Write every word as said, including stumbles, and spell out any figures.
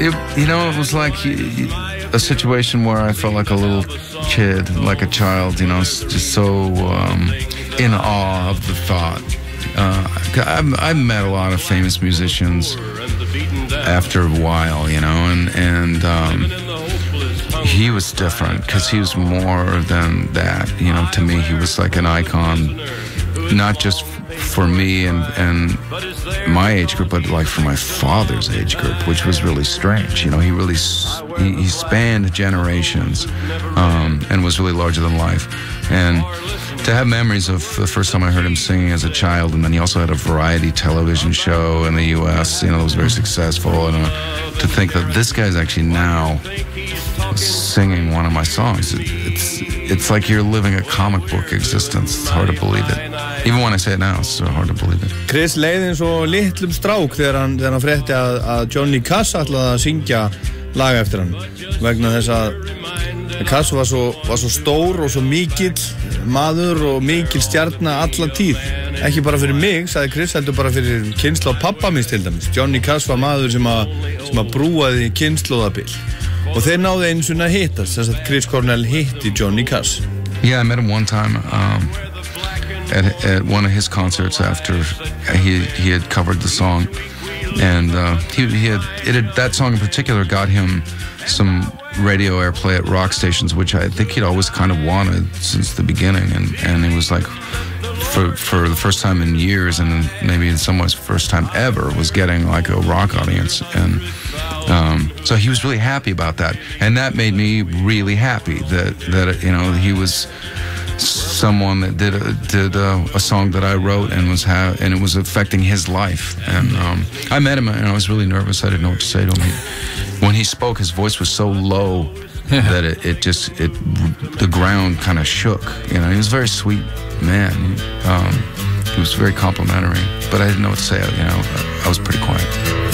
it, you know, it was like a situation where I felt like a little kid, like a child, you know, just so um, in awe of the thought. Uh, I've, I've met a lot of famous musicians after a while, you know, and, and um, he was different because he was more than that, you know. To me, he was like an icon, not just for me and, and my age group, but like for my father's age group, which was really strange. You know, he really, he, he spanned generations um, and was really larger than life. And to have memories of the first time I heard him singing as a child, and then he also had a variety television show in the U S, you know, that was very successful, and uh, to think that this guy's actually now singing one of my songs, it, it's it's like you're living a comic book existence. It's hard to believe it. Even when I say it now, it's so hard to believe it. Chris leið eins og litlum strák þegar hann, þegar hann frétti að, að Johnny Cash ætlaði að syngja lag eftir hann, vegna þess að Cash var svo, var svo stór og svo mikill maður og mikill stjarna alla tíð. Ekki bara fyrir mig, sagði Chris, heldur bara fyrir kynslóð pappa minns til dæmis. Johnny Cash var maður sem að, sem að brúaði kynslóðabil. Og þeir náðu einu svona að hittast, þess að Chris Cornell hitti Johnny Cash. Yeah, I met him one time um, at, at one of his concerts after he, he had covered the song. And uh, he, he had, it had, that song in particular got him some radio airplay at rock stations, which I think he'd always kind of wanted since the beginning. And, and it was like, for, for the first time in years, and maybe in some ways first time ever, was getting like a rock audience. And um, so he was really happy about that. And that made me really happy that, that you know, he was someone that did a, did a, a song that I wrote and was ha- and it was affecting his life. And um, I met him and I was really nervous. I didn't know what to say to him. He, when he spoke, his voice was so low that it, it just it the ground kind of shook. You know, he was a very sweet man. Um, he was very complimentary, but I didn't know what to say. You know, I was pretty quiet.